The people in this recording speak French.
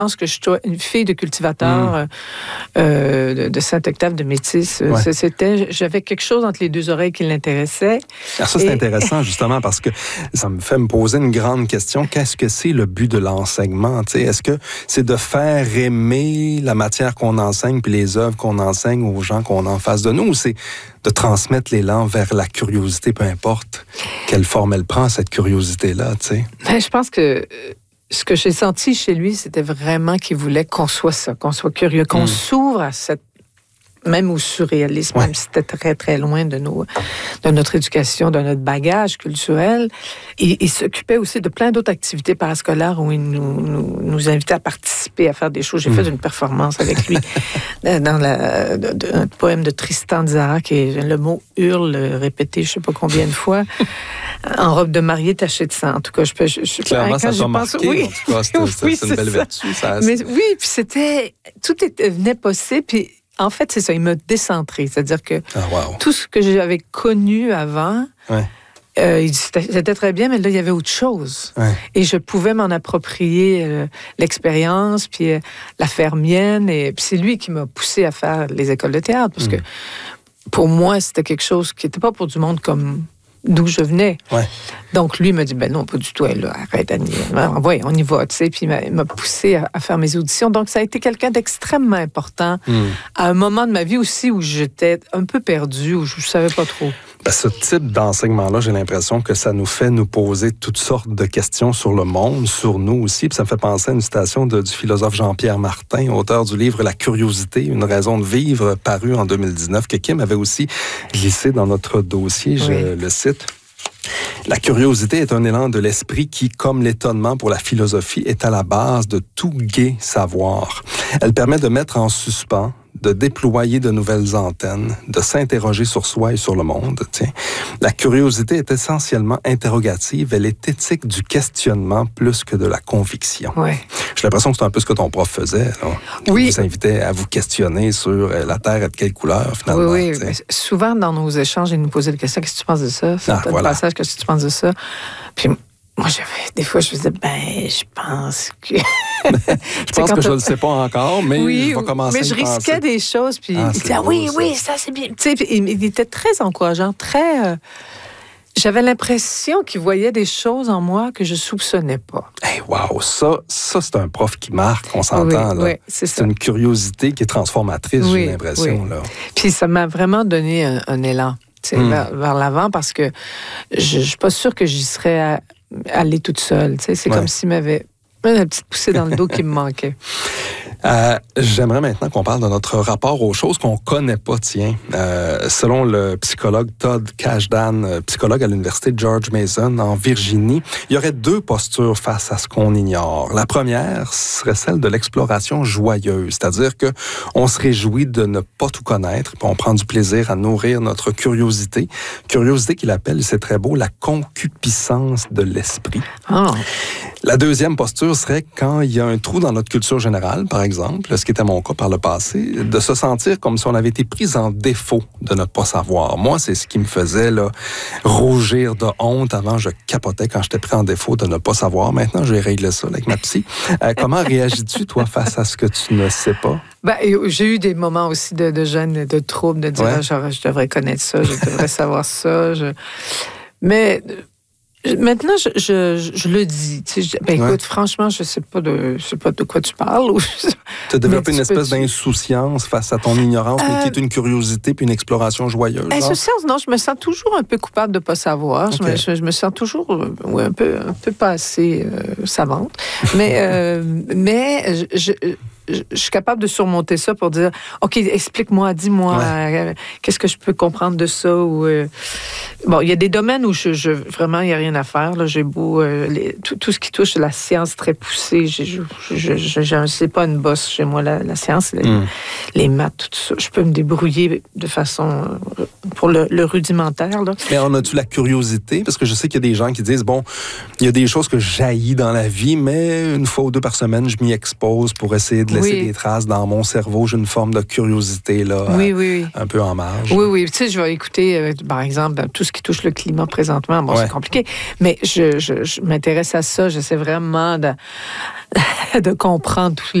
pense que je suis une fille de cultivateur de Saint-Octave de Métis. J'avais quelque chose entre les deux oreilles qui l'intéressait. Alors ça, c'est intéressant, justement, parce que ça me fait me poser une grande question. Qu'est-ce que c'est le but de l'enseignement? T'sais, est-ce que c'est de faire aimer la matière qu'on enseigne puis les œuvres qu'on enseigne aux gens qu'on a en face de nous, ou c'est de transmettre l'élan vers la curiosité, peu importe quelle forme elle prend, cette curiosité-là, tu sais? Ben, je pense que ce que j'ai senti chez lui, c'était vraiment qu'il voulait qu'on soit ça, qu'on soit curieux, qu'on s'ouvre à cette... même au surréalisme, même si c'était très, très loin de notre éducation, de notre bagage culturel. Il s'occupait aussi de plein d'autres activités parascolaires où il nous invitait à participer, à faire des choses. J'ai fait une performance avec lui dans un poème de Tristan Tzara, qui est le mot « hurle » répété je ne sais pas combien de fois, en robe de mariée tachée de sang. En tout cas, clairement, ça t'a marqué. Oui, en tout cas, c'est une belle vertu. Mais oui, puis tout venait possible, puis en fait, c'est ça, il m'a décentré. C'est-à-dire que tout ce que j'avais connu avant, c'était très bien, mais là, il y avait autre chose. Ouais. Et je pouvais m'en approprier l'expérience, puis la faire mienne. Et puis c'est lui qui m'a poussé à faire les écoles de théâtre, parce que pour moi, c'était quelque chose qui n'était pas pour du monde comme d'où je venais. Ouais. Donc, lui, il m'a dit, ben non, pas du tout, là, arrête, Annie. Ouais, on y va, tu sais. Puis, il m'a poussé à faire mes auditions. Donc, ça a été quelqu'un d'extrêmement important à un moment de ma vie aussi où j'étais un peu perdue, où je ne savais pas trop. Ben, ce type d'enseignement-là, j'ai l'impression que ça nous fait nous poser toutes sortes de questions sur le monde, sur nous aussi. Puis ça me fait penser à une citation du philosophe Jean-Pierre Martin, auteur du livre « La curiosité, une raison de vivre », paru en 2019, que Kim avait aussi glissé dans notre dossier. Je le cite. « La curiosité est un élan de l'esprit qui, comme l'étonnement pour la philosophie, est à la base de tout gai savoir. Elle permet de mettre en suspens, de déployer de nouvelles antennes, de s'interroger sur soi et sur le monde. Tiens. La curiosité est essentiellement interrogative. Elle est éthique du questionnement plus que de la conviction. Ouais. J'ai l'impression que c'est un peu ce que ton prof faisait. Il vous invitait à vous questionner sur la Terre est de quelle couleur, finalement. Oui. Souvent, dans nos échanges, il nous posait des questions. Qu'est-ce que tu penses de ça? Passage, qu'est-ce que tu penses de ça? Puis moi, des fois, je faisais, je pense que... je pense que je ne le sais pas encore, mais je vais commencer à y penser. Mais je risquais des choses, puis il disait, oui, ça c'est bien. Tu sais, il était très encourageant, très... J'avais l'impression qu'il voyait des choses en moi que je soupçonnais pas. Hey, wow, ça c'est un prof qui marque, on s'entend. Oui, c'est une curiosité qui est transformatrice, j'ai l'impression. Là. Puis ça m'a vraiment donné un élan vers l'avant, parce que je ne suis pas sûre que j'y serais allée toute seule. C'est comme s'il m'avait une petite poussée dans le dos qui me manquait. J'aimerais maintenant qu'on parle de notre rapport aux choses qu'on ne connaît pas, selon le psychologue Todd Kashdan, psychologue à l'université George Mason en Virginie, il y aurait deux postures face à ce qu'on ignore. La première serait celle de l'exploration joyeuse, c'est-à-dire qu'on se réjouit de ne pas tout connaître, puis on prend du plaisir à nourrir notre curiosité. Curiosité qu'il appelle, c'est très beau, la concupiscence de l'esprit. La deuxième posture serait quand il y a un trou dans notre culture générale, par exemple, ce qui était mon cas par le passé, de se sentir comme si on avait été pris en défaut de ne pas savoir. Moi, c'est ce qui me faisait rougir de honte. Avant, je capotais quand j'étais pris en défaut de ne pas savoir. Maintenant, j'ai réglé ça avec ma psy. Comment réagis-tu, toi, face à ce que tu ne sais pas? J'ai eu des moments aussi de gêne, de trouble, de dire je devrais connaître ça, je devrais savoir ça. Mais... Maintenant, je le dis. Écoute, franchement, je sais pas de quoi tu parles. Tu as développé une espèce d'insouciance face à ton ignorance, mais qui est une curiosité puis une exploration joyeuse. Insouciance, non, je me sens toujours un peu coupable de ne pas savoir. Okay. Je me sens toujours un peu pas assez savante. Mais je suis capable de surmonter ça pour dire, OK, explique-moi, dis-moi, qu'est-ce que je peux comprendre de ça? Il y a des domaines où vraiment, il n'y a rien à faire. Là. J'ai beau... tout ce qui touche la science très poussée, je ne sais pas une bosse chez moi, la science, les maths, tout ça. Je peux me débrouiller de façon... pour le rudimentaire. Là. Mais en as-tu la curiosité? Parce que je sais qu'il y a des gens qui disent, il y a des choses que j'haïs dans la vie, mais une fois ou deux par semaine, je m'y expose pour essayer de laisser des traces dans mon cerveau. J'ai une forme de curiosité, là, un peu en marge. Oui. Tu sais, je vais écouter, par exemple, tout ce qui touche le climat présentement. Bon, c'est compliqué, mais je m'intéresse à ça. J'essaie vraiment de comprendre tous